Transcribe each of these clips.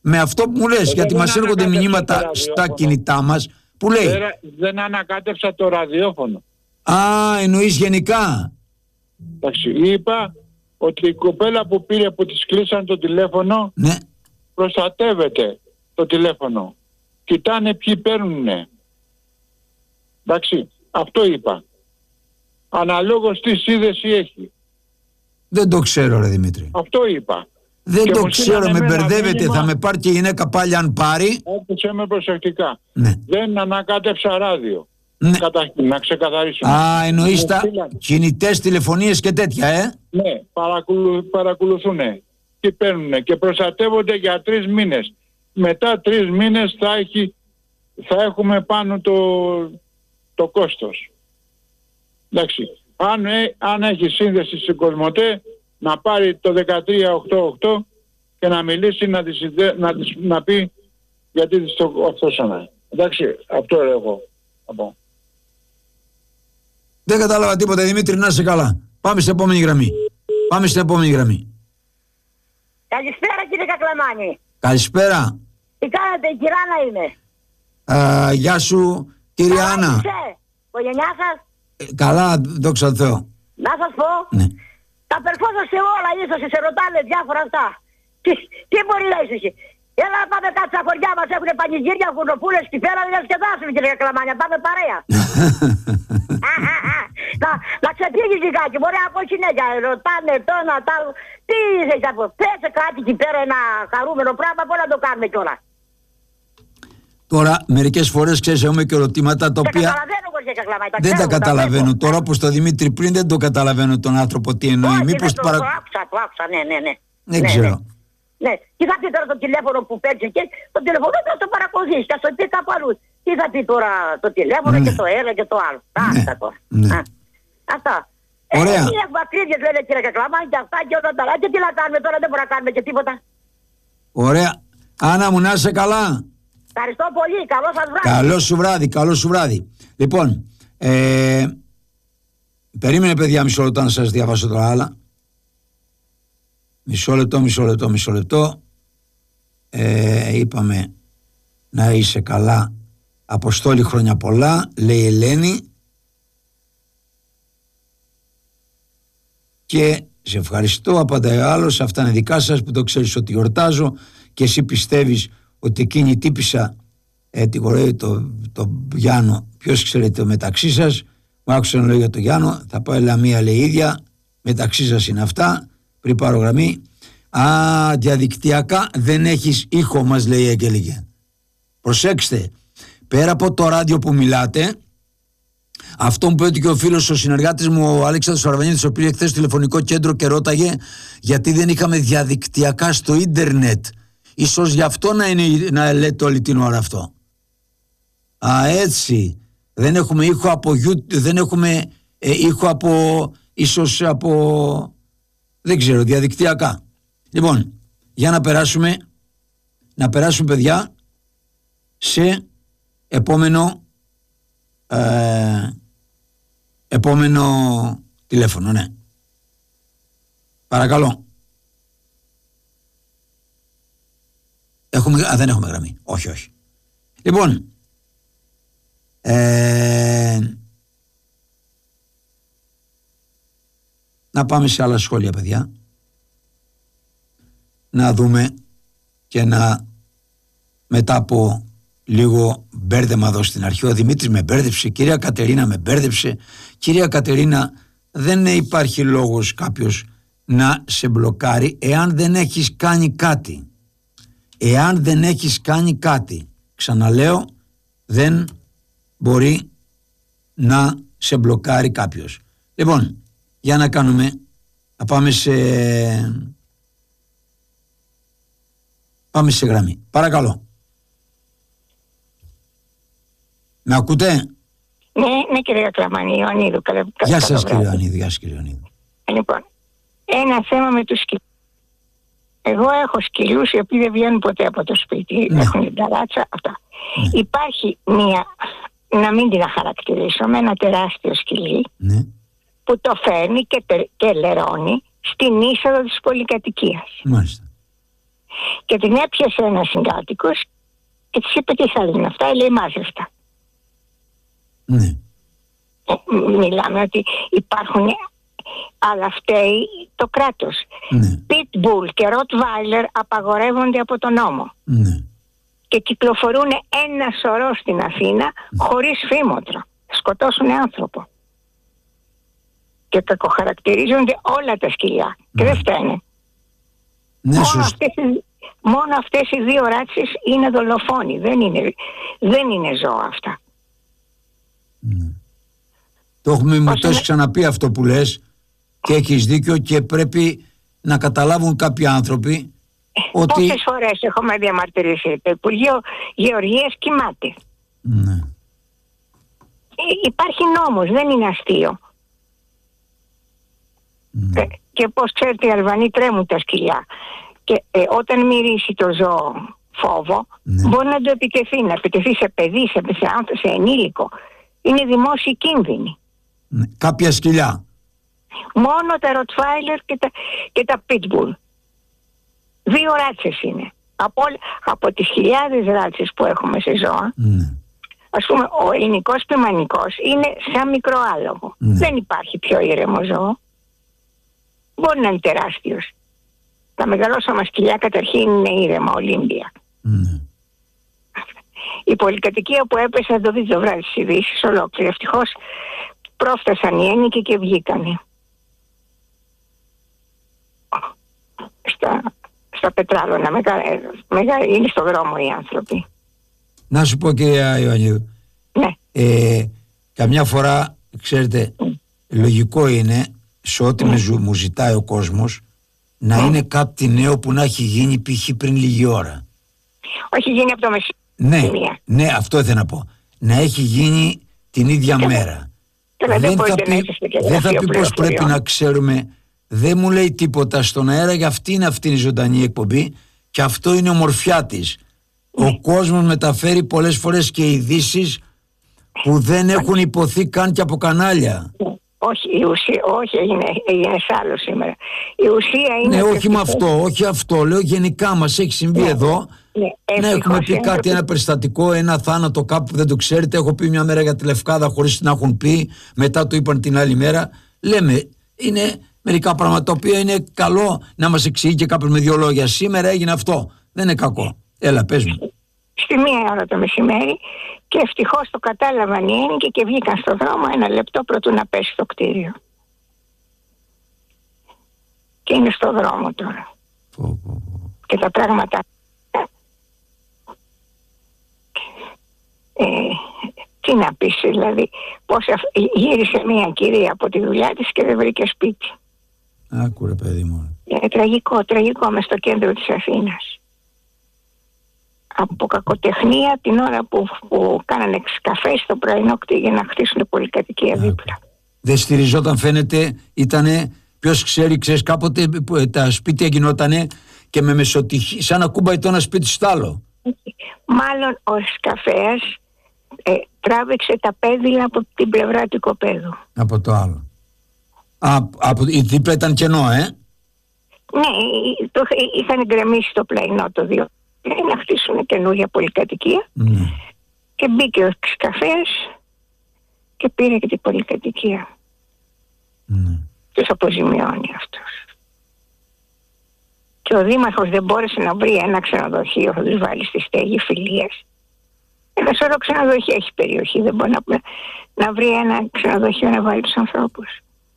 με αυτό που μου λες, γιατί μας έρχονται μηνύματα στα κινητά μας που λέει. Δεν ανακάτεψα το ραδιόφωνο. Εννοείς γενικά. Εντάξει, είπα ότι η κοπέλα που πήρε, που της κλείσαν το τηλέφωνο, ναι, προστατεύεται το τηλέφωνο. Κοιτάνε ποιοι παίρνουνε. Εντάξει, αυτό είπα. Αναλόγως τι σύνδεση έχει. Δεν το ξέρω, ρε Δημήτρη. Αυτό είπα. Δεν το ξέρω, με μπερδεύετε. Θα με πάρει και η γυναίκα πάλι αν πάρει. Άκουσε με προσεκτικά. Ναι. Δεν ανακάτεψα ράδιο. Ναι. Καταρχήν, να ξεκαθαρίσουμε. Εννοείς τα κινητές τηλεφωνίες και τέτοια, Ναι, παρακολουθούν και παίρνουν και προστατεύονται για 3 μήνες. Μετά 3 μήνες θα έχουμε πάνω το κόστος. Εντάξει. Αν έχει σύνδεση στην Κοσμοτέ, να πάρει το 13888 και να μιλήσει, να πει γιατί αυτό σαν. Εντάξει, αυτό εγώ. Δεν κατάλαβα τίποτα, Δημήτρη, να είσαι καλά. Πάμε στην επόμενη γραμμή. Καλησπέρα, κύριε Κακλαμάνη. Καλησπέρα. Τι κάνετε, η Κυράνα είμαι. Γεια σου, κύριε Άννα. Οικογένειά σας. Καλά, δόξα τω Θεώ. Να σας πω. Ναι. Τα περφόσαστε όλα, ίσως σε ρωτάνε διάφορα αυτά. Τι μπορεί να είσαι. Έλα να πάμε κάτω στα χωριά μας, έχουν πανηγύρια, φουρνοπούλες και πέρα να διασκεδάσουμε, κύριε Κακλαμάνια, πάμε παρέα. Να ξεφύγεις λιγάκι, μπορεί να πω συνέχεια, ρωτάνε τόνα, τι είσαι από, πέσε κάτι εκεί πέρα, ένα χαρούμενο πράγμα, μπορεί να το κάνουμε κιόλα. Τώρα, μερικές φορές ξέρεις, έχουμε και ερωτήματα τα οποία δεν τα καταλαβαίνω. Τώρα, όπως το Δημήτρη πριν, δεν το καταλαβαίνω τον άνθρωπο τι εννοεί. Μήπως το άκουσα, ναι. Δεν ξέρω. Ναι, τι θα πει τώρα το τηλέφωνο που παίρνει και το τηλέφωνο θα το παρακολουθείς, θα το πει κάπου αλλού. Τι θα πει τώρα το τηλέφωνο και το ένα και το άλλο. Αυτά τώρα. Αυτά. Ωραία. Έχουμε ακρίβειες, λένε, κύριε Κακλαμάνη, και αυτά και όλα τα άλλα. Και τι να κάνουμε τώρα, δεν μπορούμε να κάνουμε και τίποτα. Ωραία. Άννα μου, να είσαι καλά. Ευχαριστώ πολύ. Καλό σας βράδυ. Καλό σου βράδυ. Λοιπόν, περίμενε παιδιά μισό λεπτό να σας διαβάσω τώρα άλλα. Μισό λεπτό. Είπαμε να είσαι καλά. Αποστόλη, χρόνια πολλά, λέει η Ελένη. Και σε ευχαριστώ, απαντάει ο άλλος. Αυτά είναι δικά σας που το ξέρεις ότι γιορτάζω και εσύ πιστεύεις ότι εκείνη η τύπισσα τη χορεύει το Γιάννο. Ποιος ξέρετε μεταξύ σας. Μου άκουσα να λέω για το Γιάννο. Θα πάω Λαμία, λέει ίδια. Μεταξύ σας είναι αυτά. Πριν πάρω γραμμή. Διαδικτυακά δεν έχεις ήχο, μας λέει η Αγγελική. Προσέξτε, πέρα από το ράδιο που μιλάτε, αυτό που είπε και ο φίλος, ο συνεργάτης μου, ο Αλέξανδρος Αρβανίδης, ο οποίος πήγε χθες στο τηλεφωνικό κέντρο και ρώταγε γιατί δεν είχαμε διαδικτυακά στο ίντερνετ. Ίσως γι' αυτό να λέτε όλη την ώρα αυτό. Έτσι. Δεν έχουμε ήχο από YouTube, δεν έχουμε ήχο από, ίσως από, δεν ξέρω, διαδικτυακά. Λοιπόν, για να περάσουμε παιδιά σε επόμενο τηλέφωνο, ναι. Παρακαλώ. Δεν έχουμε γραμμή. Όχι. Λοιπόν, να πάμε σε άλλα σχόλια, παιδιά. Να δούμε και μετά από λίγο μπέρδεμα εδώ στην αρχή. Ο Δημήτρης με μπέρδεψε, κυρία Κατερίνα με μπέρδεψε. Κυρία Κατερίνα, δεν υπάρχει λόγος κάποιος να σε μπλοκάρει εάν δεν έχεις κάνει κάτι. Εάν δεν έχεις κάνει κάτι, ξαναλέω, δεν μπορεί να σε μπλοκάρει κάποιος. Λοιπόν, για να πάμε σε γραμμή. Παρακαλώ. Με ακούτε? Ναι, κύριε Κακλαμάνη, Ιωαννίδου. Γεια σας, κύριε Ιωαννίδου. Λοιπόν, ένα θέμα με τους σκυλούς. Εγώ έχω σκυλούς οι οποίοι δεν βγαίνουν ποτέ από το σπίτι, έχουν την ταράτσα, αυτά. Υπάρχει μία, να μην την χαρακτηρίσω, με ένα τεράστιο σκυλί που το φέρνει και λερώνει στην είσοδο της πολυκατοικίας. Μάλιστα. Και την έπιασε ένας συγκάτοικος και της είπε τι θα είναι αυτά, λέει μάζευτα. Ναι. Μιλάμε ότι υπάρχουν, αλλά φταίει το κράτος. Ναι. Pitbull και Rottweiler απαγορεύονται από τον νόμο. Ναι. Και κυκλοφορούν ένα σωρό στην Αθήνα χωρίς φήμοτρο. Σκοτώσουν άνθρωπο. Και κακοχαρακτηρίζονται όλα τα σκυλιά. Και δεν φταίνε. Ναι, μόνο αυτές οι δύο ράτσες είναι δολοφόνοι. Δεν είναι ζώα αυτά. Ναι. Το έχουμε μου το έχεις ξαναπεί αυτό που λες και έχεις δίκιο και πρέπει να καταλάβουν κάποιοι άνθρωποι ότι... Πόσες φορές έχουμε διαμαρτυρήσει, το Υπουργείο Γεωργίας κοιμάται. Ναι. Υπάρχει νόμος, δεν είναι αστείο. Ναι. Και πώς ξέρετε οι Αλβανοί τρέμουν τα σκυλιά. Και όταν μυρίσει το ζώο φόβο, ναι, μπορεί να το επιτεθεί, να επιτεθεί σε παιδί, σε ενήλικο. Είναι δημόσιοι κίνδυνοι. Ναι. Κάποια σκυλιά. Μόνο τα Rottweiler και τα Pitbull. 2 ράτσες είναι. Από τις χιλιάδες ράτσες που έχουμε σε ζώα, Ναι. ας πούμε ο ελληνικός ποιμανικός είναι σαν μικρό άλογο. Ναι. Δεν υπάρχει πιο ήρεμο ζώο. Μπορεί να είναι τεράστιος. Τα μεγαλώσαμα σκυλιά καταρχήν είναι ήρεμα, Ολύμπια. Ναι. Η πολυκατοικία που έπεσε, θα το δείτε το βράδυ στις ειδήσεις ολόκληρη. Ευτυχώς πρόφτασαν οι ένοικοι και βγήκανε. Στα πετράλωνα, είναι στο δρόμο οι άνθρωποι. Να σου πω κυρία Ιωαννίδου, Ναι. καμιά φορά ξέρετε λογικό είναι σε ό,τι μου ζητάει ο κόσμος να είναι κάτι νέο που να έχει γίνει π.χ. πριν λίγη ώρα. Όχι γίνει από το μεσημέρι. Ναι, αυτό ήθελα να πω. Να έχει γίνει την ίδια μέρα. Δεν θα πει πως πρέπει να ξέρουμε. Δεν μου λέει τίποτα στον αέρα, για αυτή είναι η ζωντανή εκπομπή και αυτό είναι ομορφιά της. Ο κόσμος μεταφέρει πολλές φορές και ειδήσεις που δεν έχουν υποθεί καν και από κανάλια. Όχι, έγινε άλλο σήμερα. Η ουσία είναι... Ναι, όχι με αυτό, όχι αυτό. Λέω γενικά μας έχει συμβεί εδώ. Ναι, έχουμε πει κάτι, ένα περιστατικό, ένα θάνατο κάπου που δεν το ξέρετε. Έχω πει μια μέρα για τη Λευκάδα χωρίς να έχουν πει. Μετά το είπαν την άλλη μέρα. Λέμε, είναι μερικά πράγματα τα οποία είναι καλό να μας εξηγεί και κάποιος με 2 λόγια. Σήμερα έγινε αυτό. Δεν είναι κακό. Έλα, πες μου. Στη 1 ώρα το μεσημέρι και ευτυχώς το κατάλαβαν οι ένοικοι και βγήκαν στο δρόμο 1 λεπτό προτού να πέσει το κτίριο. Και είναι στο δρόμο τώρα. Και τα πράγματα... τι να πεις, δηλαδή, γύρισε μια κυρία από τη δουλειά της και δεν βρήκε σπίτι. Άκουρε παιδί μου. Τραγικό μες στο κέντρο της Αθήνας. Από κακοτεχνία την ώρα που κάνανε καφέ στο πρωινό για να χτίσουν πολυκατοικία δίπλα. Δεν στηριζόταν, φαίνεται, ήτανε, ποιος ξέρεις κάποτε τα σπίτια γινότανε και με μεσοτυχή, σαν να κούμπάει το ένα σπίτι στο άλλο. Μάλλον ο σκαφέας τράβηξε τα πέδιλα από την πλευρά του οικοπαίδου. Από το άλλο. Η δίπλα ήταν κενό, Ναι, είχαν γκρεμίσει το πλαϊνό το 2. Να χτίσουν καινούργια πολυκατοικία. Και μπήκε ο σκαφέας και πήρε και την πολυκατοικία. Τους αποζημιώνει αυτός. Και ο δήμαρχος δεν μπόρεσε να βρει ένα ξενοδοχείο, θα τους βάλει στη στέγη φιλίας. Ένα σωρό ξενοδοχεία έχει περιοχή, δεν μπορεί να βρει ένα ξενοδοχείο να βάλει τους ανθρώπους.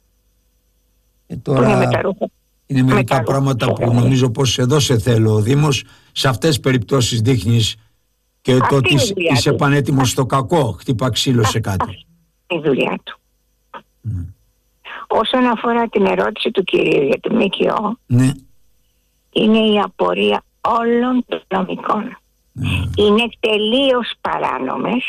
Τώρα είναι μερικά πράγματα που νομίζω πως εδώ σε θέλω ο Δήμος. Σε αυτές τις περιπτώσεις δείχνεις και το ότι είσαι πανέτοιμος στο κακό, χτύπα ξύλο σε κάτι. Η δουλειά του. Όσον αφορά την ερώτηση του κυρίου για το ΜΚΟ, είναι η απορία όλων των νομικών. Είναι τελείως παράνομες.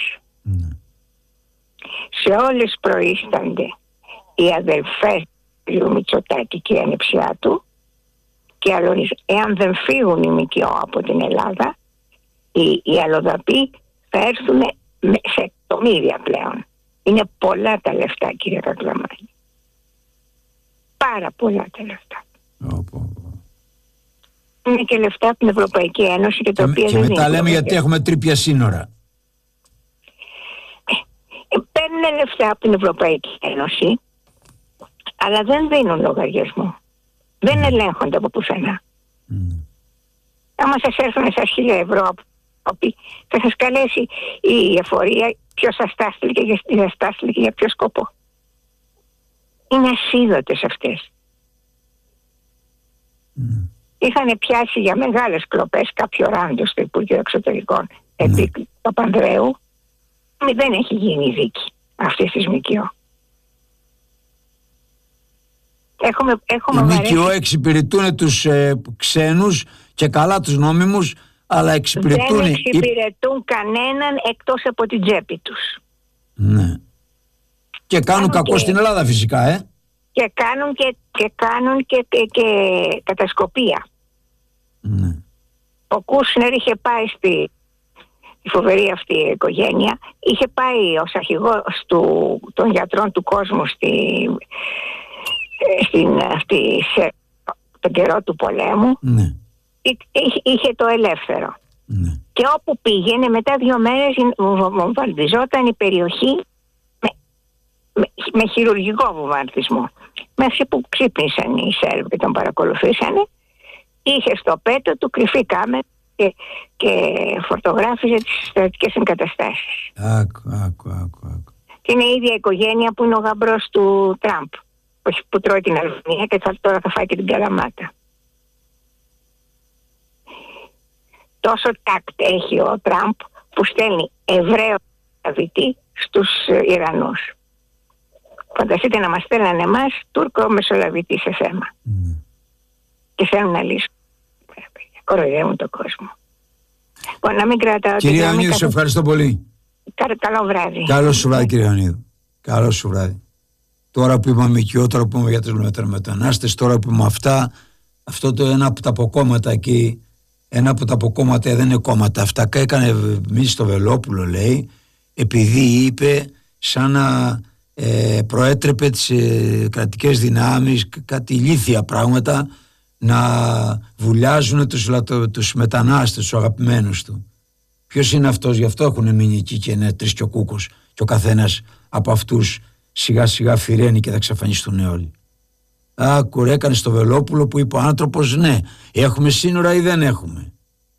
Σε όλες προείστανται οι αδελφές του Μητσοτάκη και η ανεψιά του, και εάν δεν φύγουν οι ΜΚΟ από την Ελλάδα, οι αλλοδαποί θα έρθουν σε εκατομμύρια πλέον. Είναι πολλά τα λεφτά, κύριε Κακλαμάνη. Πάρα πολλά τα λεφτά. είναι και λεφτά από την Ευρωπαϊκή Ένωση και τα οποία και δεν μετά είναι λέμε γιατί έχουμε τρίπια σύνορα. Παίρνουν λεφτά από την Ευρωπαϊκή Ένωση, αλλά δεν δίνουν λογαριασμό. Δεν ελέγχονται από πουθενά. Άμα σας έρθουν σας 1.000 ευρώ, θα σας καλέσει η εφορία ποιος σας τα στείλει και για ποιο σκοπό. Είναι ασίδωτες αυτές. Είχαν πιάσει για μεγάλες κλοπές κάποιο ράντο στο Υπουργείο Εξωτερικών επί Παπανδρέου. Δεν έχει γίνει δίκη αυτής της ΜΚΟ. Οι ΜΚΟ εξυπηρετούν τους ξένους και καλά τους νόμιμους, αλλά εξυπηρετούν... Δεν εξυπηρετούν κανέναν εκτός από την τσέπη τους. Ναι. Και κάνουν κακό στην Ελλάδα φυσικά, Και κάνουν και κατασκοπία. Ναι. Ο Κούσνερ είχε πάει η φοβερή αυτή η οικογένεια, είχε πάει ως αρχηγός των γιατρών του κόσμου τον καιρό του πολέμου. Ναι. Είχε το ελεύθερο. Ναι. Και όπου πήγαινε μετά 2 μέρες βομβαρδιζόταν η περιοχή με χειρουργικό βομβαρδισμό. Μέχρι που ξύπνησαν οι Σέρβοι και τον παρακολουθήσανε, είχε στο πέτο του κρυφή κάμερα και φορτογράφιζε τις στρατιωτικές εγκαταστάσεις. Άκου. Και είναι η ίδια οικογένεια που είναι ο γαμπρός του Τραμπ, που τρώει την Αλβανία και τώρα θα φάει και την Καλαμάτα. Τόσο τάκτ έχει ο Τραμπ που στέλνει Εβραίο μεσολαβητή στους Ιρανούς. Φανταστείτε να μας στέλνανε εμάς Τούρκο μεσολαβητή σε θέμα. Και θέλουν να λύσουν. Κοροϊδεύουν τον κόσμο. Να μην κρατάω. Κυρία Ιωαννίδου, σε ευχαριστώ πολύ. Καλό βράδυ. Καλό σου βράδυ, κύριε Ιωαννίδου. Καλό σου βράδυ. Τώρα που είπαμε ΜΚΟ, τώρα που είπαμε για τους μετανάστες, τώρα που είπαμε αυτά, αυτό το ένα από τα αποκόμματα εκεί, ένα από τα αποκόμματα δεν είναι κόμματα. Αυτά έκανε μη στο Βελόπουλο, λέει, επειδή είπε σαν να προέτρεπε τις κρατικές δυνάμεις, κάτι ηλίθια πράγματα, να βουλιάζουν τους μετανάστες, τους αγαπημένους του. Ποιος είναι αυτός? Γι' αυτό έχουν μείνει εκεί και είναι 3 και ο κούκος, και ο καθένας από αυτούς σιγά σιγά φυρένει και θα εξαφανιστούν όλοι. Άκου, έκανε στο Βελόπουλο που είπε ο άνθρωπος, ναι, έχουμε σύνορα ή δεν έχουμε?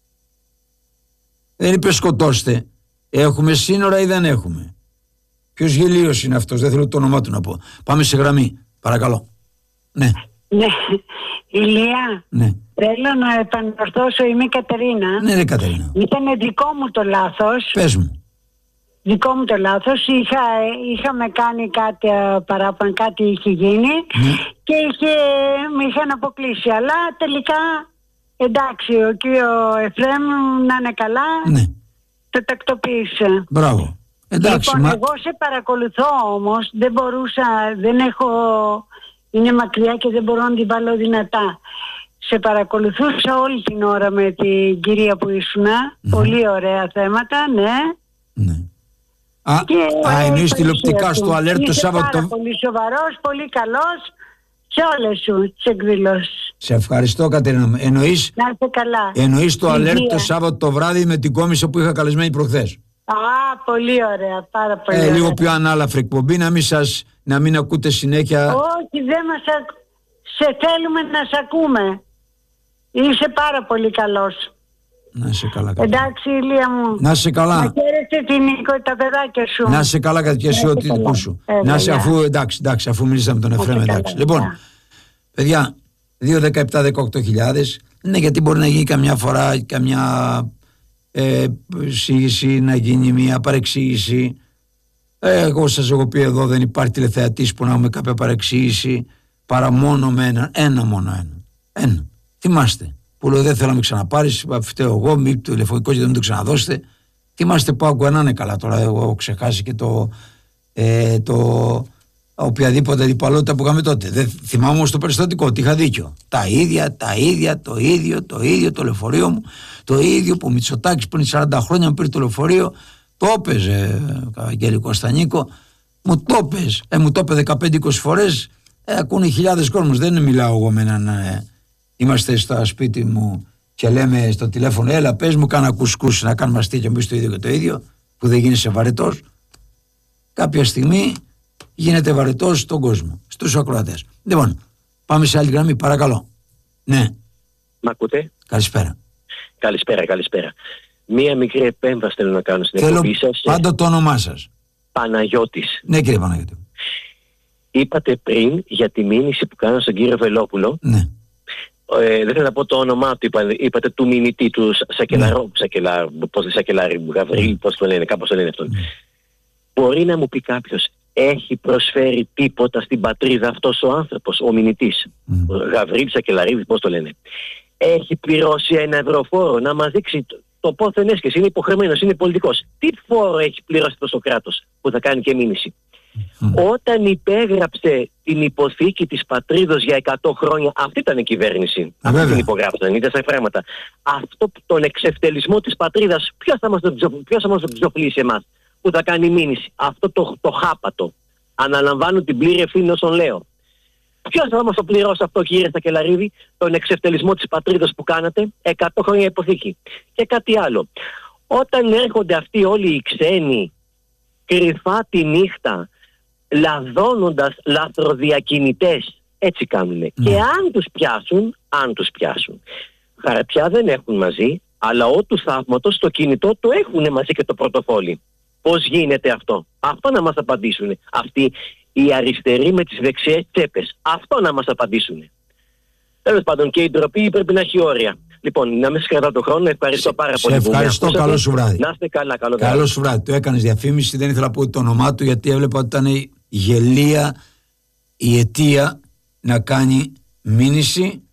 Δεν είπε σκοτώστε, έχουμε σύνορα ή δεν έχουμε? Ποιος γελίος είναι αυτός? Δεν θέλω το όνομά του να πω. Πάμε σε γραμμή, παρακαλώ. Ναι. Ναι, Ηλία, ναι. Θέλω να επανορθώσω, είμαι η Κατερίνα. Ναι, Κατερίνα. Ήταν δικό μου το λάθος. Πες μου. Δικό μου το λάθος. Είχαμε κάνει κάτι παράπονο, κάτι είχε γίνει και με είχαν αποκλείσει. Αλλά τελικά, εντάξει, ο κύριο Εφραίμ να είναι καλά, το τακτοποίησε. Μπράβο. Εντάξει, λοιπόν, εγώ σε παρακολουθώ όμως, δεν μπορούσα, είναι μακριά και δεν μπορώ να την βάλω δυνατά. Σε παρακολουθούσα όλη την ώρα με την κυρία που ήσουνα. Πολύ ωραία θέματα, ναι. Εννοείς τηλεοπτικά στο Alert το Σάββατο? Πάρα πολύ σοβαρός, πολύ καλός σε όλες σου τις εκδηλώσεις. Σε ευχαριστώ, Κατερίνα. Εννοείς το Alert το Σάββατο το βράδυ με την κόμισσα που είχα καλεσμένη προχθές? Πολύ ωραία, πάρα πολύ ωραία. Λίγο πιο ανάλαφρη εκπομπή, να μην ακούτε συνέχεια. Όχι, δεν μας σε θέλουμε να σε ακούμε. Είσαι πάρα πολύ καλός. Να είσαι καλά, Κατερίνα. Εντάξει, Ηλία μου. Να είσαι καλά. Να χαίρεσαι την Νίκο, τα παιδάκια σου. Να είσαι καλά, Κατερίνα, και εσύ ό,τι δικού σου. Να είσαι, αφού μιλήσαμε με τον Εφραίμ, εντάξει. Λοιπόν, παιδιά, 2-17-18 ναι, γιατί μπορεί να γίνει καμιά φορά καμιά εισήγηση, να γίνει μια παρεξήγηση. Εγώ σας έχω πει εδώ, δεν υπάρχει τηλεθεατής που να έχουμε κάποια παρεξήγηση παρά μόνο με ένα. Θυμάστε που λέω δεν θέλω να με ξαναπάρεις, φταίω εγώ, μη το τηλεφωνικό και δεν μου το ξαναδώσετε. Θυμάστε που άκουγα να είναι καλά. Τώρα έχω ξεχάσει και το οποιαδήποτε αντιπαλότητα που είχαμε τότε. Δεν θυμάμαι όμως το περιστατικό ότι είχα δίκιο. Τα ίδια, το ίδιο το λεωφορείο μου, το ίδιο που ο Μητσοτάκης πριν 40 χρόνια μου πήρε το λεωφορείο, το έπαιζε Αγγέλη Κωνσταντινίκο, μου το έπαιζε. Μου το έπαιζε 15-20 φορές, ακούνε χιλιάδες κόσμος. Δεν μιλάω εγώ με έναν. Είμαστε στα σπίτι μου και λέμε στο τηλέφωνο, έλα πες μου κάνα κουσκούς να κάνουμε αστεία και εμείς το ίδιο και το ίδιο, που δεν γίνεσαι βαρετός, κάποια στιγμή γίνεται βαρετός στον κόσμο, στους ακροατές. Λοιπόν, πάμε σε άλλη γραμμή, παρακαλώ. Ναι. Μ' ακούτε? Καλησπέρα. Καλησπέρα. Μία μικρή επέμβαση θέλω να κάνω στην εκπομπή σας. Πάντα το όνομά σας. Παναγιώτης. Ναι, κύριε Παναγιώτη. Είπατε πριν για τη μήνυση που κάνανε στον κύριο Βελόπουλο. Ναι. Δεν θέλω να πω το όνομά του, είπατε του μηνυτή του Σακελαρό, Σακελάρη, Γαβρίλ, πώς το λένε, κάπως το λένε αυτόν. Μπορεί να μου πει κάποιος, έχει προσφέρει τίποτα στην πατρίδα αυτός ο άνθρωπος, ο μηνυτής, ο Γαβρίλ, Σακελαρίδης, πώς το λένε? Έχει πληρώσει ένα ευρωφόρο, να μας δείξει το πόθεν έσχεση, είναι υποχρεωμένος, είναι πολιτικός. Τι φόρο έχει πληρώσει το κράτος που θα κάνει και μήνυση? Όταν υπέγραψε την υποθήκη της πατρίδος για 100 χρόνια, αυτή ήταν η κυβέρνηση. Αυτή την υπογράψαν, είδα στα πράγματα. Αυτό τον εξευτελισμό της πατρίδας, ποιος θα μας τον ξοφλήσει εμάς που θα κάνει μήνυση? Αυτό το χάπατο. Αναλαμβάνω την πλήρη ευθύνη όσων λέω. Ποιος θα μας το πληρώσει αυτό, κύριε Σακελαρίδη, τον εξευτελισμό της πατρίδας που κάνατε, 100 χρόνια υποθήκη? Και κάτι άλλο. Όταν έρχονται αυτοί όλοι οι ξένοι κρυφά τη νύχτα, λαδώνοντας λαθροδιακινητές, έτσι κάνουνε. Και αν τους πιάσουν, χαρτιά δεν έχουν μαζί, αλλά του θαύματος το κινητό το έχουν μαζί και το πορτοφόλι. Πώς γίνεται αυτό? Αυτό να μας απαντήσουν. Αυτοί οι αριστεροί με τις δεξιές τσέπες. Αυτό να μας απαντήσουν. Τέλος πάντων, και η ντροπή πρέπει να έχει όρια. Λοιπόν, να μην σας κρατάω τον χρόνο, ευχαριστώ πάρα πολύ. Σε ευχαριστώ, καλό σου βράδυ. Να είστε καλά, καλό σου βράδυ. Το έκανες διαφήμιση, δεν ήθελα να πω το όνομά του, γιατί έβλεπα ότι ήταν γελία η αιτία να κάνει μήνυση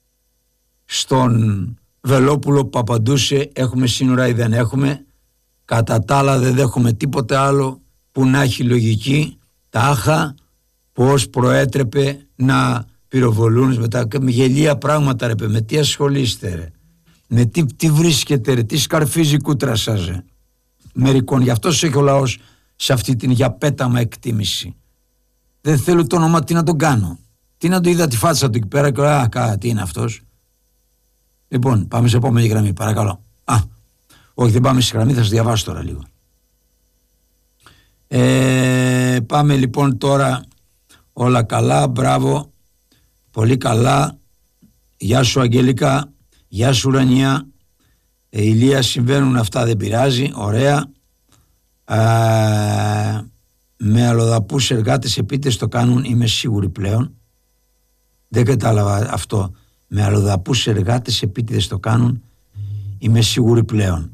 στον Βελόπουλο που απαντούσε έχουμε σύνορα ή δεν έχουμε. Κατά τα άλλα δεν δέχομαι τίποτε άλλο που να έχει λογική. Τάχα πώς προέτρεπε να πυροβολούν μετά με γελία πράγματα, ρε, με τι ασχολείστε, ρε, με τι βρίσκεται, ρε, τι σκαρφίζει κούτρα σας, ρε, μερικών. Γι' αυτό έχει ο λαός σε αυτή την για πέταμα εκτίμηση. Δεν θέλω το όνομα, τι να τον κάνω, τι να το είδα τη φάτσα του εκεί πέρα και τι είναι αυτός. Λοιπόν, πάμε σε επόμενη γραμμή, παρακαλώ. Όχι, δεν πάμε στη γραμμή, θα σας διαβάσω τώρα λίγο. Πάμε λοιπόν τώρα. Όλα καλά, μπράβο, πολύ καλά. Γεια σου Αγγέλικα, γεια σου Ουρανία. Ηλία, συμβαίνουν αυτά, δεν πειράζει, ωραία. Με αλλοδαπούς εργάτες επίτες το κάνουν, είμαι σίγουρη πλέον. Δεν κατάλαβα αυτό. Με αλλοδαπούς εργάτες επίτηδες το κάνουν, είμαι σίγουρη πλέον.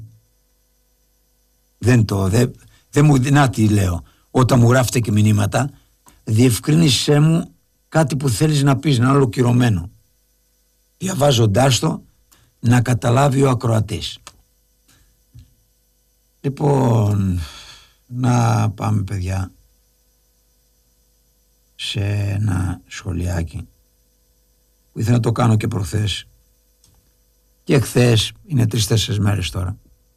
Δεν μου, να τι λέω, όταν μου γράφετε και μηνύματα, διευκρίνησέ μου κάτι που θέλεις να πεις, να είναι ολοκληρωμένο. Διαβάζοντάς το, να καταλάβει ο ακροατής. Λοιπόν, να πάμε παιδιά σε ένα σχολιάκι που ήθελα να το κάνω και προχθές και χθες, είναι 3-4 μέρες τώρα.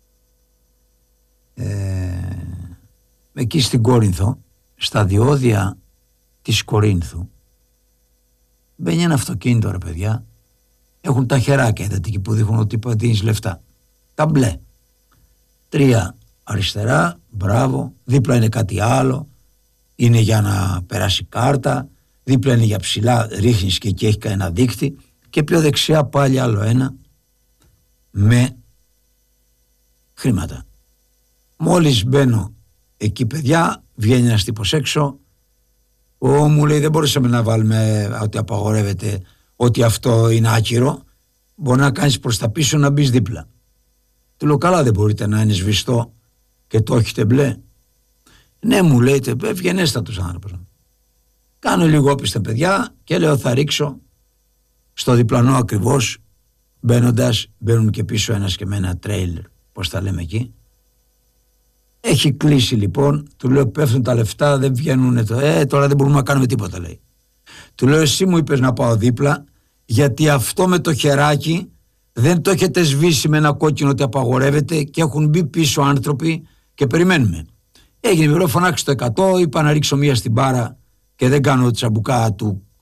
Εκεί στην Κόρινθο, στα διόδια της Κορίνθου, μπαίνει ένα αυτοκίνητο, ρε παιδιά, έχουν τα χεράκια, είδατε εκεί που δείχνουν ότι πατίνεις λεφτά, τα μπλε, 3 αριστερά, μπράβο, δίπλα είναι κάτι άλλο, είναι για να περάσει κάρτα, δίπλα είναι για ψηλά, ρίχνεις και εκεί έχει ένα δείκτη, και πιο δεξιά πάλι άλλο ένα με χρήματα. Μόλις μπαίνω εκεί παιδιά, βγαίνει ένας τύπος έξω, μου λέει δεν μπορούσαμε να βάλουμε ότι απαγορεύεται, ότι αυτό είναι άκυρο, μπορεί να κάνεις προς τα πίσω να μπεις δίπλα. Του λέω καλά, δεν μπορείτε να είναι σβηστό και το έχετε μπλε? Ναι, μου λέτε, ευγενέστατος άνθρωπος. Κάνω λίγο όπιστα παιδιά και λέω θα ρίξω στο διπλανό ακριβώς, μπαίνουν και πίσω ένας και με ένα τρέιλερ, πώς τα λέμε εκεί. Έχει κλείσει λοιπόν, του λέω πέφτουν τα λεφτά, δεν βγαίνουν τώρα δεν μπορούμε να κάνουμε τίποτα, λέει. Του λέω εσύ μου είπες να πάω δίπλα, γιατί αυτό με το χεράκι δεν το έχετε σβήσει με ένα κόκκινο ότι απαγορεύεται και έχουν μπει πίσω άνθρωποι και περιμένουμε. Έγινε, λέω φωνάξει το 100, είπα να ρίξω μία στην μπάρα και δεν κάνω τσαμπουκά του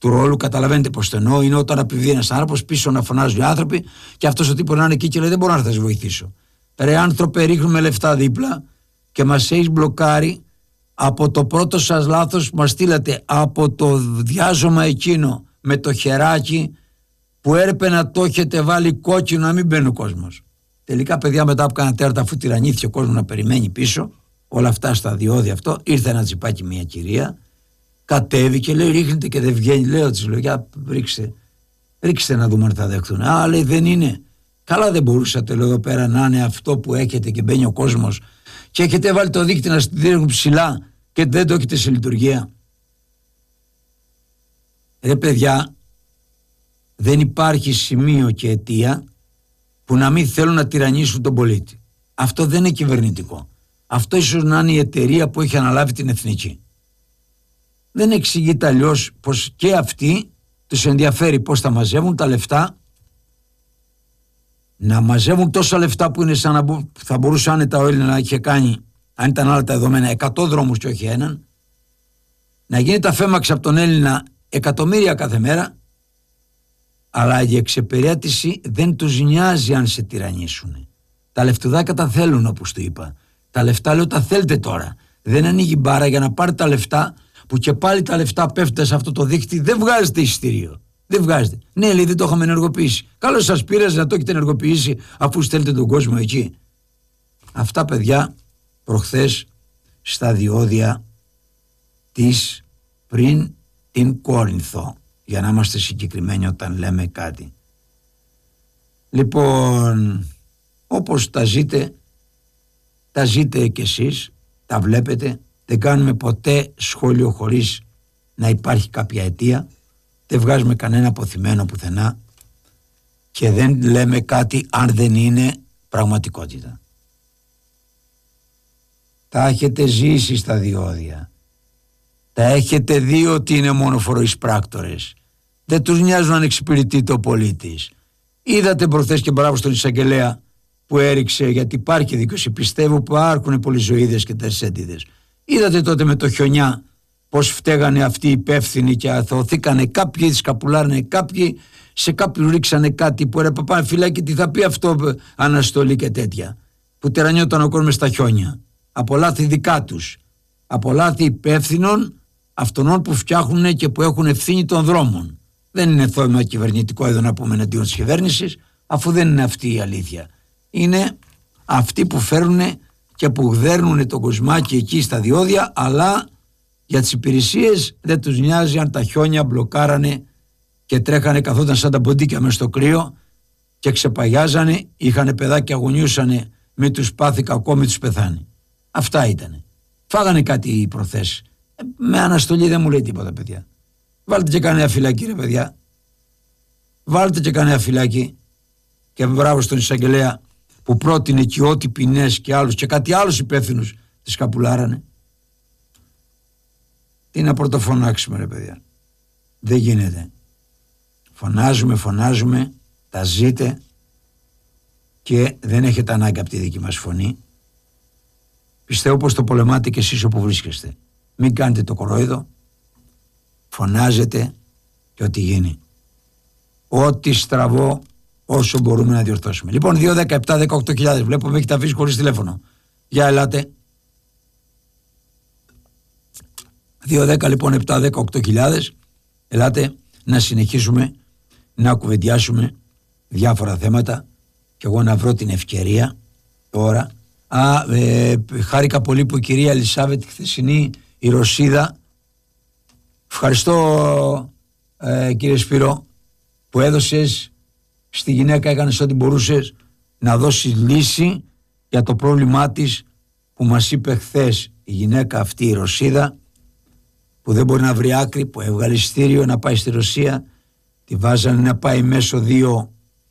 του ρόλου, καταλαβαίνετε πως το εννοώ, είναι όταν απειβεί ένας άνθρωπος πίσω να φωνάζουν οι άνθρωποι και αυτός ο τύπος να είναι εκεί και λέει δεν μπορώ να σας βοηθήσω. Ρε άνθρωπε, ρίχνουμε λεφτά δίπλα και μας έχεις μπλοκάρει από το πρώτο σας λάθος που μας στείλατε, από το διάζωμα εκείνο με το χεράκι που έπρεπε να το έχετε βάλει κόκκινο να μην μπαίνει ο κόσμος. Τελικά, παιδιά, μετά από κάνα τέρτα, αφού τυραννήθηκε ο κόσμος να περιμένει πίσω, όλα αυτά στα διόδια αυτό, ήρθε ένα τσιπάκι μια κυρία, κατέβηκε, λέει ρίχνετε και δεν βγαίνει. Λέω της, λέω, για ρίξτε να δούμε αν θα δεχτούν. Α, λέει, δεν είναι. Καλά, δεν μπορούσατε, λέω, εδώ πέρα να είναι αυτό που έχετε και μπαίνει ο κόσμος και έχετε βάλει το δίκτυο να στείλουν ψηλά και δεν το έχετε σε λειτουργία. Ρε παιδιά, δεν υπάρχει σημείο και αιτία που να μην θέλουν να τυραννίσουν τον πολίτη. Αυτό δεν είναι κυβερνητικό. Αυτό ίσως να είναι η εταιρεία που έχει αναλάβει την εθνική. Δεν εξηγείται αλλιώς πως και αυτοί τους ενδιαφέρει πως θα μαζεύουν τα λεφτά, να μαζεύουν τόσα λεφτά που είναι σαν να θα μπορούσε άνετα ο Έλληνα να είχε κάνει, αν ήταν άλλα τα δεδομένα, 100 δρόμους και όχι έναν, να γίνει τα φέμαξ από τον Έλληνα εκατομμύρια κάθε μέρα, αλλά η εξεπηρέτηση δεν τους νοιάζει αν σε τυραννίσουν. Τα λεφτουδάκια τα θέλουν, όπως του είπα. Τα λεφτά, λέω, τα θέλετε τώρα. Δεν ανοίγει μπάρα για να πάρει τα λεφτά, που και πάλι τα λεφτά πέφτουν σε αυτό το δίκτυο, δεν βγάζετε εισιτήριο. Δεν βγάζετε. Ναι, λέει, δεν το είχαμε ενεργοποιήσει. Καλώς σας πήραζε να το έχετε ενεργοποιήσει, αφού στέλνετε τον κόσμο εκεί. Αυτά, παιδιά, προχθές στα διόδια της πριν την Κόρινθο, για να είμαστε συγκεκριμένοι όταν λέμε κάτι. Λοιπόν, όπως τα ζείτε κι εσείς, τα βλέπετε, δεν κάνουμε ποτέ σχόλιο χωρίς να υπάρχει κάποια αιτία, δεν βγάζουμε κανένα αποθυμένο πουθενά και δεν λέμε κάτι αν δεν είναι πραγματικότητα. Τα έχετε ζήσει στα διόδια. Τα έχετε δει ότι είναι μόνο φοροεισπράκτορες. Δεν τους νοιάζουν αν εξυπηρετεί το πολίτης. Είδατε προχθές και μπράβο στον εισαγγελέα που έριξε, γιατί υπάρχει δίκωση. Πιστεύω που υπάρχουν πολυζωίδες και τερσέντιδες. Είδατε τότε με το χιονιά πως φταίγανε αυτοί οι υπεύθυνοι και αθωωθήκανε κάποιοι, τις καπουλάρανε κάποιοι, σε κάποιους ρίξανε κάτι που έπρεπε πάνε φυλάκι, τι θα πει αυτό, αναστολή και τέτοια. Που τερανιόταν ο κόσμος στα χιόνια. Από λάθη δικά τους. Από λάθη υπεύθυνων αυτών που φτιάχνουν και που έχουν ευθύνη των δρόμων. Δεν είναι θέμα κυβερνητικό εδώ να πούμε εναντίον της κυβέρνησης, αφού δεν είναι αυτή η αλήθεια. Είναι αυτοί που φέρνουν και που γδέρνουν το κοσμάκι εκεί στα διόδια, αλλά για τις υπηρεσίες δεν τους νοιάζει αν τα χιόνια μπλοκάρανε και τρέχανε, καθόταν σαν τα ποντίκια μες στο κρύο και ξεπαγιάζανε, είχανε παιδάκια, αγωνιούσανε, μη τους πάθει κακό, μη τους πεθάνει. Αυτά ήτανε. Φάγανε κάτι οι προθέσεις. Με αναστολή δεν μου λέει τίποτα, παιδιά. Βάλτε και κανένα φυλάκι, ρε παιδιά. Βάλτε και κανένα φυλάκι. Και μπράβο στον εισαγγελέα που πρότεινε και ό,τι ποινές και άλλους και κάτι άλλους υπεύθυνους τις καπουλάρανε. Τι να πρωτοφωνάξουμε, ρε παιδιά. Δεν γίνεται. Φωνάζουμε, τα ζείτε και δεν έχετε ανάγκη από τη δική μας φωνή. Πιστεύω πως το πολεμάτε και εσείς όπου βρίσκεστε. Μην κάνετε το κορόιδο, φωνάζετε και ό,τι γίνει. Ό,τι στραβό όσο μπορούμε να διορθώσουμε. Λοιπόν, 2-17-18.000 βλέπω με έχετε αφήσει χωρίς τηλέφωνο. Για ελάτε. 2-10 λοιπόν 7-18.000. Ελάτε να συνεχίσουμε να κουβεντιάσουμε διάφορα θέματα και εγώ να βρω την ευκαιρία τώρα. Χάρηκα πολύ που η κυρία Ελισάβετ χθεσινή, η Ρωσίδα, ευχαριστώ κύριε Σπύρο που έδωσες στη γυναίκα, έκανες ό,τι μπορούσες να δώσεις λύση για το πρόβλημά της που μας είπε χθες η γυναίκα αυτή η Ρωσίδα, που δεν μπορεί να βρει άκρη, που έβγαλε εισιτήριο να πάει στη Ρωσία, τη βάζανε να πάει μέσω 2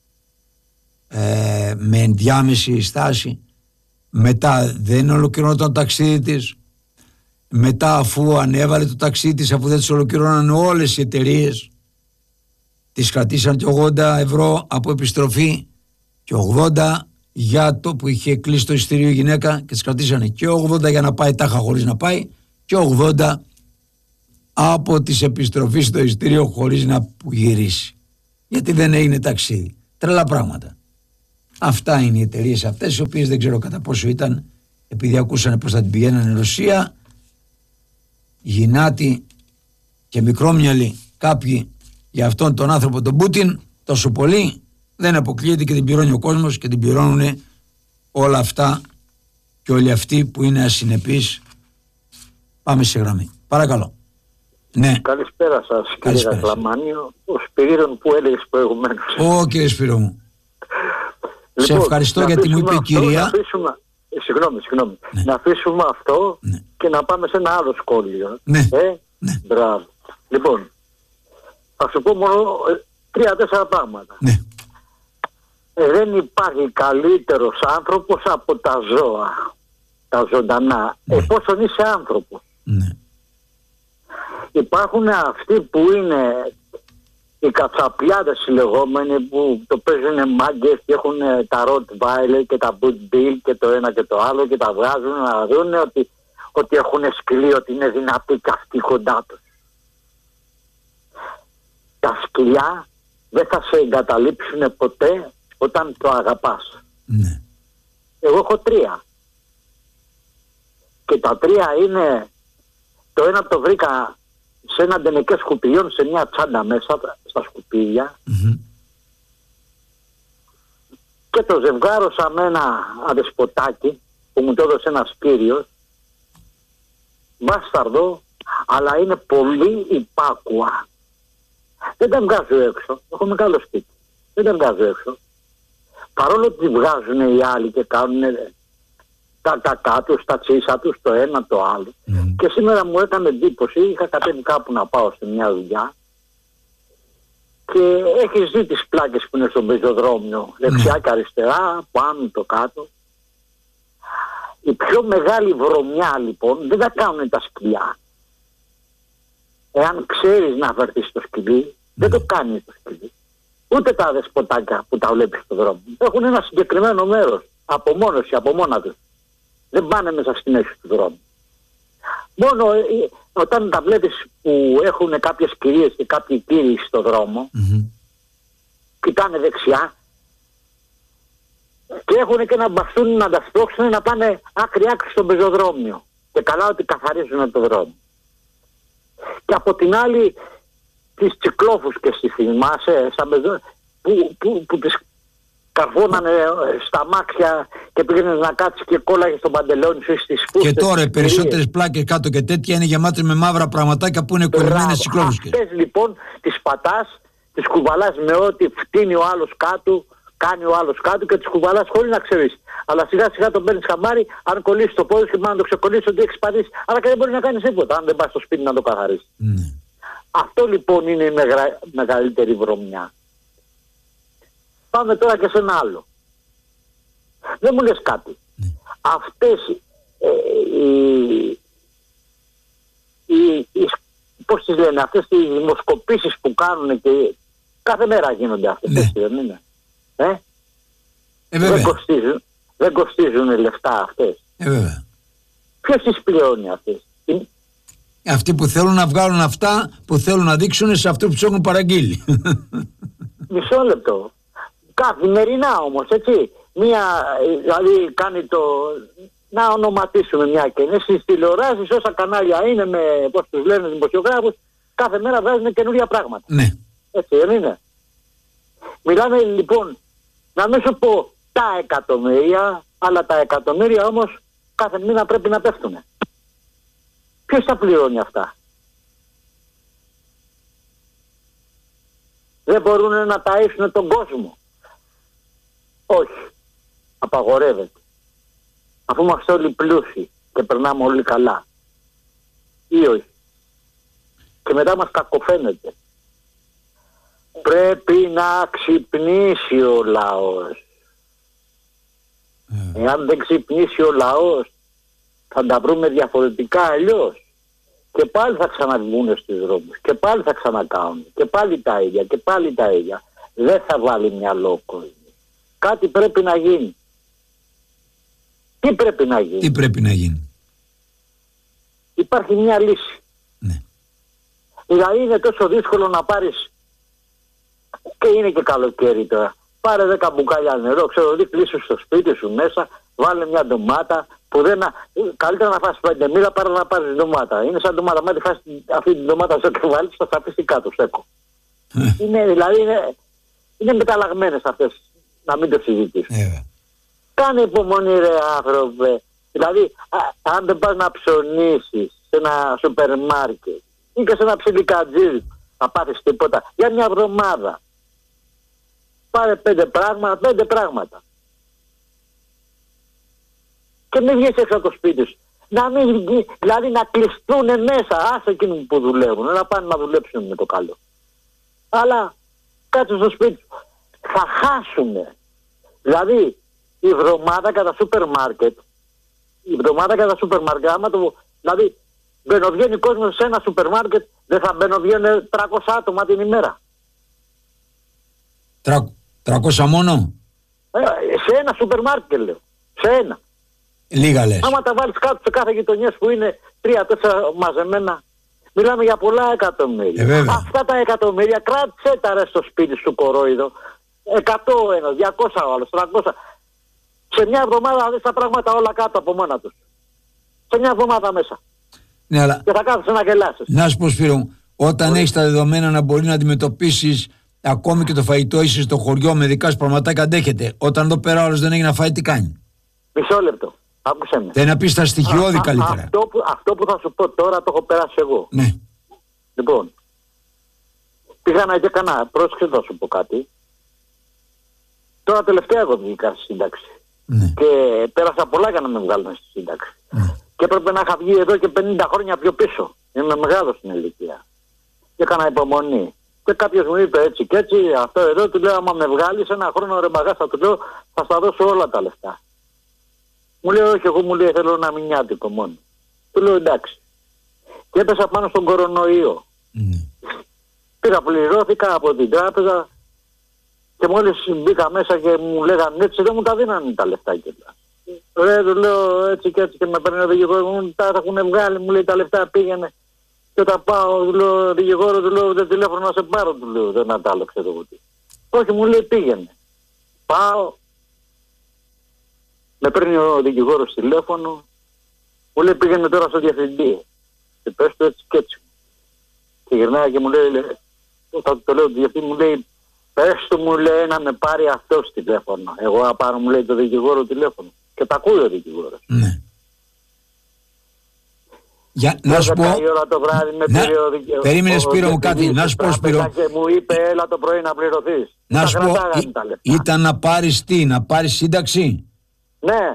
με ενδιάμεση στάση. Μετά δεν ολοκληρώνονταν το ταξίδι της. Μετά, αφού ανέβαλε το ταξίδι της, αφού δεν τις ολοκληρώναν όλες οι εταιρείες, τις κρατήσαν και 80 ευρώ από επιστροφή και 80 για το που είχε κλείσει το εισιτήριο η γυναίκα, και τις κρατήσανε και 80 για να πάει τάχα χωρίς να πάει και 80 από τις επιστροφές στο ειστήριο χωρίς να γυρίσει. Γιατί δεν έγινε ταξίδι. Τρελά πράγματα. Αυτά είναι οι εταιρείες αυτές, οι οποίες δεν ξέρω κατά πόσο ήταν, επειδή ακούσανε πως θα την πηγαίνανε Ρωσία, γυνάτοι και μικρόμυαλοι κάποιοι για αυτόν τον άνθρωπο τον Πούτιν, τόσο πολύ δεν αποκλείεται και την πληρώνει ο κόσμος και την πληρώνουν όλα αυτά και όλοι αυτοί που είναι ασυνεπείς. Πάμε σε γραμμή. Παρακαλώ. Ναι. Καλησπέρα σας, κύριε Κακλαμάνιο. Ο Σπυρίδων που έλεγες προηγουμένως. Ω, κύριε Σπύρο μου. Σε ευχαριστώ γιατί μου είπε η κυρία. Συγγνώμη. Ναι. Να αφήσουμε αυτό, ναι, και να πάμε σε ένα άλλο σχόλιο. Ναι. Ναι. Μπράβο. Λοιπόν, θα σου πω μόνο 3-4 πράγματα. Ναι. Δεν υπάρχει καλύτερος άνθρωπος από τα ζώα, τα ζωντανά, ναι, εφόσον είσαι άνθρωπος. Ναι. Υπάρχουν αυτοί που είναι οι κατσαπλιάδες οι λεγόμενοι, που το παίζουν μάγκες και έχουν τα Rottweiler και τα Bull και το ένα και το άλλο και τα βγάζουν να δουν ότι έχουν σκυλί, ότι είναι δυνατοί και αυτοί κοντά τους. Τα σκυλιά δεν θα σε εγκαταλείψουν ποτέ όταν το αγαπάς. Ναι. Εγώ έχω 3. Και τα 3 είναι, το ένα το βρήκα σε ένα ντενεκέ σκουπιδιών, σε μια τσάντα μέσα στα σκουπίδια, και το ζευγάρωσα με ένα αδεσποτάκι που μου το έδωσε ένας κύριος, μπάσταρδο, αλλά είναι πολύ υπάκουα. Δεν τα βγάζω έξω, έχω μεγάλο σπίτι, δεν τα βγάζω έξω. Παρόλο ότι βγάζουν οι άλλοι και κάνουν τα κακά τους, τα τσίσα τους, το ένα το άλλο. Και σήμερα μου έκανε εντύπωση, είχα κατέβει κάπου να πάω σε μια δουλειά και έχεις δει τις πλάκες που είναι στον πεζοδρόμιο, δεξιά και αριστερά, πάνω το κάτω. Η πιο μεγάλη βρωμιά λοιπόν δεν τα κάνουν τα σκυλιά. Εάν ξέρεις να φερθείς στο σκυλί, δεν το κάνει το σκυλί. Ούτε τα δεσποτάκια που τα βλέπεις στον δρόμο. Έχουν ένα συγκεκριμένο μέρος, απομόνωση, από μόνα τους. Δεν πάνε μέσα στη μέση του δρόμου. Μόνο όταν τα βλέπεις που έχουν κάποιες κυρίες και κάποιοι κύριοι στο δρόμο, κοιτάνε δεξιά και έχουν και ένα μπαστούνι να τα σπρώξουν να πάνε άκρη-άκρη στο πεζοδρόμιο. Και καλά ότι καθαρίζουν το δρόμο. Και από την άλλη τις τσικλόφους και στις θυμάσαι που τις καρφώνανε στα μάξια και πήγαινες να κάτσεις και κόλλαγες στον παντελόνι σου στις φούστες. Και τώρα περισσότερες πλάκες κάτω και τέτοια είναι γεμάτες με μαύρα πραγματάκια που είναι κολλημένες τσικλόφουσκες. Αυτές λοιπόν τις πατάς, τις κουβαλάς με ό,τι φτύνει ο άλλος κάτω, κάνει ο άλλος κάτω και τις κουβαλάς χωρίς να ξέρεις. Αλλά σιγά σιγά τον παίρνεις χαμάρι, αν κολλήσεις το πόδι και να το ξεκολλήσεις ότι έχεις πατήσει. Αλλά και δεν μπορείς να κάνεις τίποτα αν δεν πας στο σπίτι να το καθαρίσεις. Αυτό λοιπόν είναι η μεγαλύτερη βρωμιά. Πάμε τώρα και σε ένα άλλο. Δεν μου λες κάτι. Αυτές πώς τις λένε, αυτές οι δημοσκοπήσεις που κάνουν και κάθε μέρα γίνονται αυτές, δεν είναι. Δεν κοστίζουν λεφτά αυτές. Βέβαια. Ποιος τις πληρώνει αυτές? Αυτοί που θέλουν να βγάλουν αυτά που θέλουν να δείξουν σε αυτούς που τους έχουν παραγγείλει. Μισό λεπτό. Καθημερινά όμως, έτσι. Δηλαδή κάνει το... Να ονοματίσουμε μια και είναι στις τηλεοράσεις, όσα κανάλια είναι με, πώς τους λένε, δημοσιογράφους, κάθε μέρα βγάζουν καινούργια πράγματα. Ναι. Έτσι δεν είναι? Μιλάμε λοιπόν, να μην σου πω τα εκατομμύρια, αλλά τα εκατομμύρια όμως κάθε μήνα πρέπει να πέφτουν. Ποιος τα πληρώνει αυτά? Δεν μπορούν να ταΐσουν τον κόσμο? Όχι. Απαγορεύεται. Αφού είμαστε όλοι πλούσιοι και περνάμε όλοι καλά. Ή όχι? Και μετά μας κακοφαίνεται. Πρέπει να ξυπνήσει ο λαός. Εάν δεν ξυπνήσει ο λαός θα τα βρούμε διαφορετικά αλλιώς. Και πάλι θα ξαναβγούν στους δρόμους. Και πάλι θα ξανακάνουν. Και πάλι τα ίδια. Και πάλι τα ίδια. Δεν θα βάλει μυαλό ο κόσμος. Κάτι πρέπει να γίνει. Τι πρέπει να γίνει? Τι πρέπει να γίνει? Υπάρχει μια λύση. Ναι. Δηλαδή είναι τόσο δύσκολο να πάρεις, και είναι και καλοκαίρι τώρα, πάρε 10 μπουκάλια νερό, ξέρω τι, κλείσου στο σπίτι σου μέσα, βάλε μια ντομάτα, που δεν καλύτερα να φας 5 μοίρα παρά να πάρεις ντομάτα. Είναι σαν ντομάτα, μα τη φας αυτή την ντομάτα στο κεφάλι, θα τα αφήσει κάτω στέκο. Είναι μεταλλαγμένες αυτές, να μην το συζητήσεις. Κάνε υπομονή ρε άνθρωπε. Δηλαδή, αν δεν πας να ψωνίσεις σε ένα σούπερ μάρκετ ή και σε ένα ψιλικατζίδι, να πάθεις τίποτα, για μια εβδομάδα. Πάρε 5 πράγματα. Και μην βγεις έξω από το σπίτι σου. Δηλαδή να κλειστούν μέσα, άσε εκείνοι που δουλεύουν, να πάνε να δουλέψουν με το καλό. Αλλά κάτσε στο σπίτι σου. Θα χάσουνε. Δηλαδή, η εβδομάδα κατά σούπερ μάρκετ, άμα το, δηλαδή μπαινοβγαίνει κόσμος σε ένα σούπερ μάρκετ, δεν θα μπαινοβγαίνουν 300 άτομα την ημέρα. 300 μόνο? Σε ένα σούπερ μάρκετ λέω. Σε ένα. Λίγα λες. Άμα τα βάλεις κάτω σε κάθε γειτονιές που είναι 3-4 μαζεμένα, μιλάμε για πολλά εκατομμύρια. Αυτά τα εκατομμύρια κράτησε τα ρε στο σπίτι σου κορόιδο. 100 ένας, 200 άλλος, 300. Σε μια εβδομάδα δεις τα πράγματα όλα κάτω από μόνα τους. Σε μια εβδομάδα μέσα. Ναι, αλλά... Και θα κάθεσαι να γελάσεις. Να σου πω Σπύρο, όταν έχεις τα δεδομένα να μπορεί να αντιμετωπίσεις ακόμη και το φαγητό, είσαι στο χωριό με δικά σου πραγματάκια, αντέχεται. Όταν εδώ πέρα όλος δεν έχει να φάει, τι κάνει? Μισό λεπτό. Άκουσε με. Δεν να πεις τα στοιχειώδη καλύτερα. Αυτό που θα σου πω τώρα το έχω περάσει εγώ. Ναι. Λοιπόν, πήγα να έκανα, πρόσεξε να σου πω κάτι. Τώρα τελευταία εγώ βγήκα στη σύνταξη. Ναι. Και πέρασα πολλά για να με βγάλουν στη σύνταξη. Ναι. Και έπρεπε να είχα βγει εδώ και 50 χρόνια πιο πίσω. Είμαι μεγάλος στην ηλικία. Και έκανα υπομονή. Και κάποιος μου είπε έτσι και έτσι, αυτό εδώ, του λέω άμα με βγάλεις ένα χρόνο ρε μπαγάστα, του λέω θα στα δώσω όλα τα λεφτά. Μου λέει όχι, εγώ μου λέει θέλω ένα μηνιάτικο μόνο. Του λέω εντάξει. Και έπεσα πάνω στον κορονοϊό. Πήγα, πληρώθηκα από την τράπεζα και μόλις μπήκα μέσα και μου λέγανε έτσι, δεν μου τα δίνανε τα λεφτά κιόλας. Ρε, του λέω έτσι και έτσι και με παίρνει ο δικηγόρος μου, τα έχουν βγάλει, μου λέει τα λεφτά πήγαινε. Και όταν πάω, του λέω δικηγόρο, του λέω δεν τηλέφωνο να σε πάρω, του λέω δεν αντάλλαξε το κουτί. Όχι, μου λέει πήγαινε. Πάω. Με παίρνει ο δικηγόρος τηλέφωνο, μου λέει πήγαινε τώρα στο διευθυντή. Και πες του έτσι και έτσι. Και γυρνάει και μου λέει, όταν το λέω του διευθυντή μου λέει, πες του μου λέει να με πάρει αυτός τηλέφωνο. Εγώ να πάρω μου λέει το δικηγόρο τηλέφωνο. Και τα ακούει ο δικηγόρος. Ναι. Για, να σου πω... Περίμενε Σπύρο μου κάτι, να σου πω Σπύρο. Και μου είπε έλα το πρωί να πληρωθείς. Να σου πω, ήταν να πάρεις τι, να πάρεις σύνταξη? Ναι.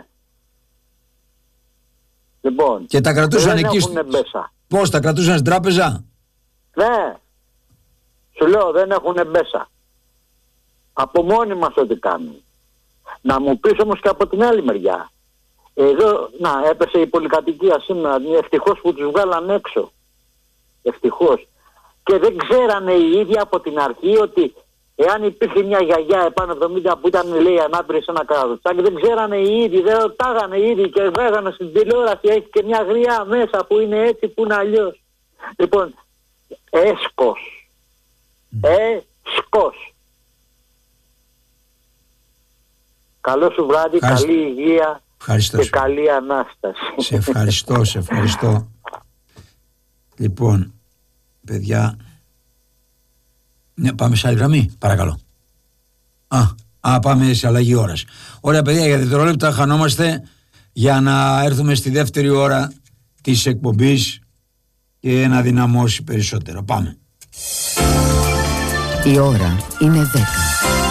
Λοιπόν. Και τα κρατούσαν εκεί. Πώς, τα κρατούσαν στην τράπεζα? Ναι. Σου λέω δεν έχουνε μέσα. Από μόνοι μας ό,τι κάνουν. Να μου πεις όμως και από την άλλη μεριά. Εδώ, έπεσε η πολυκατοικία σήμερα. Ευτυχώς που τους βγάλαν έξω. Ευτυχώς. Και δεν ξέρανε οι ίδιοι από την αρχή ότι εάν υπήρχε μια γιαγιά επάνω 70 που ήταν λέει ανάπηρη σε ένα καραδοτσάκι, δεν ξέρανε οι ίδιοι, δεν ρωτάγανε οι ίδιοι και βγάζανε στην τηλεόραση. Έχει και μια γριά μέσα που είναι έτσι, που είναι αλλιώς. Λοιπόν, έσκος. Έσκος. Καλό σου βράδυ, καλή υγεία. Ευχαριστώ. Και καλή Ανάσταση. Σε ευχαριστώ, σε ευχαριστώ. Λοιπόν, παιδιά, ναι, πάμε σε άλλη γραμμή, παρακαλώ. Πάμε σε αλλαγή ώρας. Ωραία παιδιά, για δευτερόλεπτα χανόμαστε για να έρθουμε στη δεύτερη ώρα της εκπομπής και να δυναμώσει περισσότερο. Πάμε. Η ώρα είναι 10.